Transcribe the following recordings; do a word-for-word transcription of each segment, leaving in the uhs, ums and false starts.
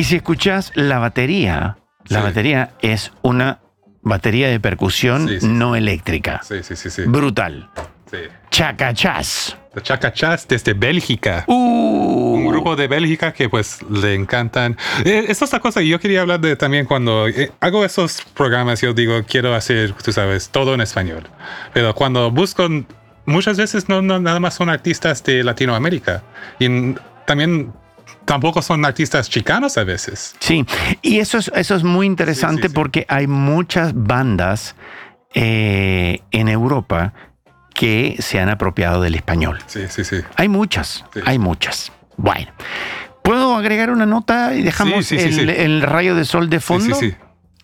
Y si escuchas la batería, la Sí. batería es una batería de percusión Sí, sí, no eléctrica. Sí, sí, sí, sí. Brutal. Sí. Chacachas. The Chacachas desde Bélgica. Uh. Un grupo de Bélgica que pues le encantan. Eh, esa es la cosa que yo quería hablar de también cuando eh, hago esos programas. Yo digo, quiero hacer, tú sabes, todo en español. Pero cuando busco, muchas veces no, no nada más son artistas de Latinoamérica. Y n- también tampoco son artistas chicanos a veces. Sí, y eso es, eso es muy interesante Sí, sí, sí. porque hay muchas bandas eh, en Europa que se han apropiado del español. Sí, sí, sí. Hay muchas, Sí. hay muchas. Bueno, ¿puedo agregar una nota y dejamos Sí, sí, sí, el, sí. el rayo de sol de Sí, fondo? sí, sí.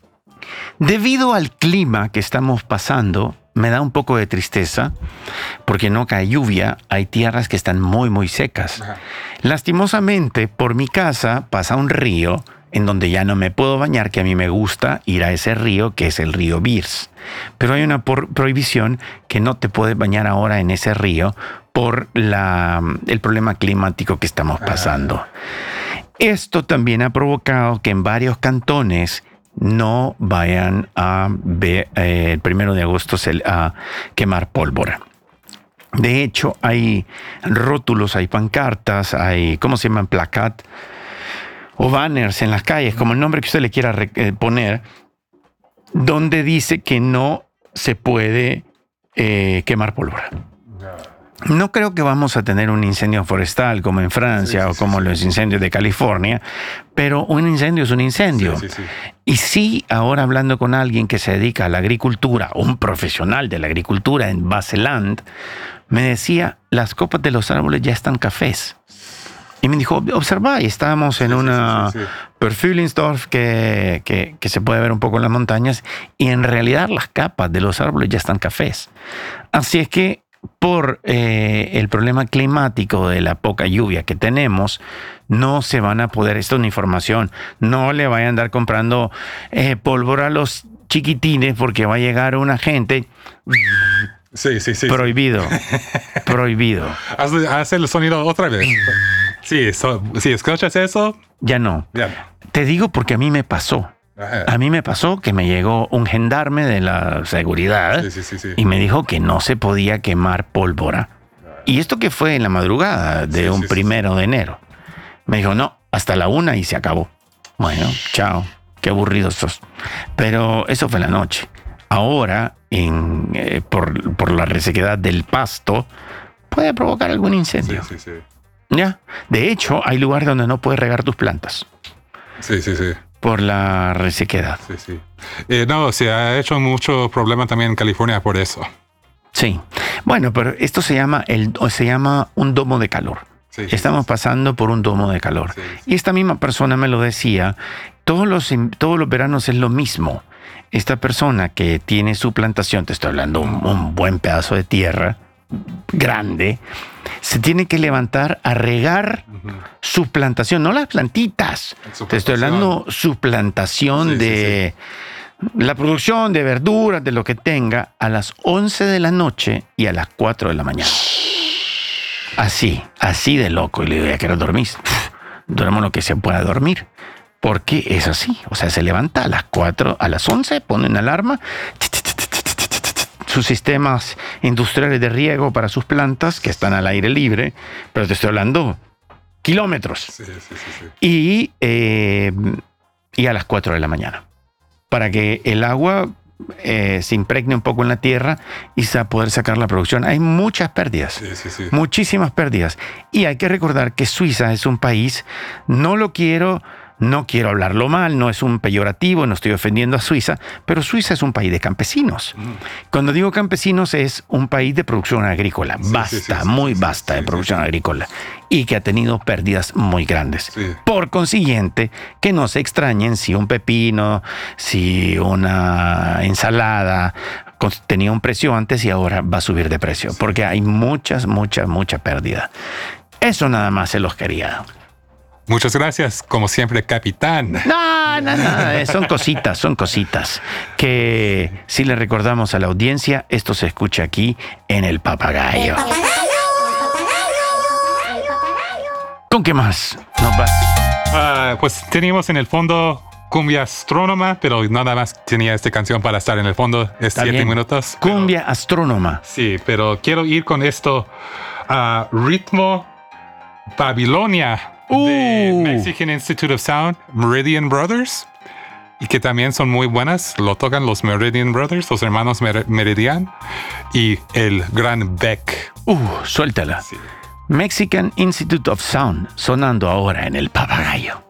Debido al clima que estamos pasando, me da un poco de tristeza porque no cae lluvia, hay tierras que están muy, muy secas. Ajá. Lastimosamente, por mi casa pasa un río en donde ya no me puedo bañar, que a mí me gusta ir a ese río, que es el río Birs. Pero hay una por- prohibición que no te puedes bañar ahora en ese río por la, el problema climático que estamos pasando. Esto también ha provocado que en varios cantones no vayan a ver, eh, el primero de agosto se- a quemar pólvora. De hecho, hay rótulos, hay pancartas, hay, ¿cómo se llaman? Placat o banners en las calles, como el nombre que usted le quiera re- eh, poner, donde dice que no se puede eh, quemar pólvora. No creo que vamos a tener un incendio forestal como en Francia Sí, sí, o sí, como sí. los incendios de California, pero un incendio es un incendio. Sí, sí, sí. Y sí, ahora hablando con alguien que se dedica a la agricultura, un profesional de la agricultura en Baseland, me decía, las copas de los árboles ya están cafés. Y me dijo, observa, y estábamos en Sí, sí, una sí, sí, sí. Perfüllingsdorf que, que, que se puede ver un poco en las montañas, y en realidad las capas de los árboles ya están cafés. Así es que por eh, el problema climático de la poca lluvia que tenemos, no se van a poder, esto es una información, no le vayan a andar comprando eh, pólvora a los chiquitines porque va a llegar una gente. Sí, sí, sí. Prohibido, prohibido. Haz, haz el sonido otra vez. Sí, so, sí, ¿escuchas eso? Ya no. Ya. Te digo porque a mí me pasó. Ajá. A mí me pasó que me llegó un gendarme de la seguridad Sí, sí, sí, sí. y me dijo que no se podía quemar pólvora. Y esto que fue en la madrugada de Sí, un sí, sí, primero de enero. Me dijo, no, hasta la una y se acabó. Bueno, chao, qué aburridos sos. Pero eso fue en la noche. Ahora, en, eh, por, por la resequedad del pasto, puede provocar algún Sí, incendio. sí, sí. ¿Ya? De hecho, hay lugares donde no puedes regar tus plantas Sí, sí, sí. por la resequedad. Sí, sí. Eh, no, se ha hecho mucho problema también en California por eso. Sí. Bueno, pero esto se llama, el, o se llama un domo de calor. Sí, sí, Estamos sí, pasando por un domo de calor. Sí, sí. Y esta misma persona me lo decía, todos los, todos los veranos es lo mismo. Esta persona que tiene su plantación, te estoy hablando un, un buen pedazo de tierra grande, se tiene que levantar a regar Ujú. su plantación, no las plantitas. Su Te estoy plantación. hablando su plantación Sí, sí, de la producción de verduras, de lo que tenga, a las once de la noche y a las cuatro de la mañana. Así, así de loco. Y le digo, ya quiero dormir. Uf, duermo lo que se pueda dormir. Porque es así. O sea, se levanta a las cuatro, a las once, pone una alarma, sus sistemas industriales de riego para sus plantas, que están al aire libre, pero te estoy hablando kilómetros. Sí, sí, sí, sí. Y, eh, y a las cuatro de la mañana. Para que el agua eh, se impregne un poco en la tierra y se va a poder sacar la producción. Hay muchas pérdidas. Sí, sí, sí. Muchísimas pérdidas. Y hay que recordar que Suiza es un país, no lo quiero, no quiero hablarlo mal, no es un peyorativo, no estoy ofendiendo a Suiza, pero Suiza es un país de campesinos. Cuando digo campesinos es un país de producción agrícola, Sí, basta, sí, sí, sí, muy sí, basta sí, de sí, producción sí. agrícola y que ha tenido pérdidas muy grandes. Sí. Por consiguiente, que no se extrañen si un pepino, si una ensalada cos- tenía un precio antes y ahora va a subir de precio, porque hay muchas, muchas, mucha pérdida. Eso nada más se los quería. Muchas gracias, como siempre, capitán. No, no, no, son cositas, son cositas que si le recordamos a la audiencia, esto se escucha aquí en El Papagayo. ¿Con qué más nos vas? Uh, pues teníamos en el fondo Cumbia Astrónoma, pero nada más tenía esta canción para estar en el fondo. Es Está siete bien. minutos. Cumbia Astrónoma. Sí, pero quiero ir con esto a Ritmo Babilonia de Uh. Mexican Institute of Sound, Meridian Brothers, y que también son muy buenas. Lo tocan los Meridian Brothers, los hermanos Mer- Meridian, y el gran Beck. Uh, suéltala. Sí. Mexican Institute of Sound, sonando ahora en el Papagayo.